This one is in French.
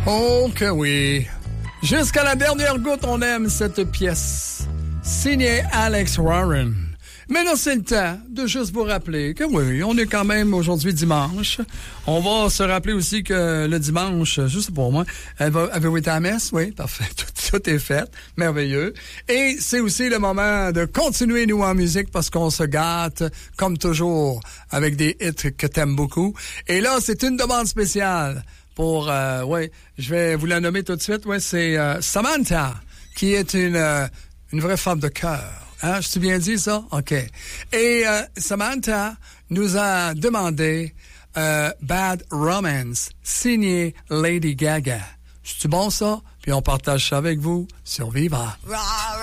Oh que oui. Jusqu'à la dernière goutte, on aime cette pièce. Signée Alex Warren. Maintenant, c'est le temps de juste vous rappeler que oui, on est quand même aujourd'hui dimanche. On va se rappeler aussi que le dimanche, juste pour moi, avez-vous été à la messe? Oui, parfait. Tout est fait. Merveilleux. Et c'est aussi le moment de continuer, nous, en musique, parce qu'on se gâte, comme toujours, avec des hits que t'aimes beaucoup. Et là, c'est une demande spéciale pour, je vais vous la nommer tout de suite. C'est Samantha, qui est une vraie femme de cœur. Hein, je t'ai bien dit ça? OK. Et Samantha nous a demandé Bad Romance, signé Lady Gaga. C'est-tu bon, ça? Puis on partage ça avec vous sur Viva.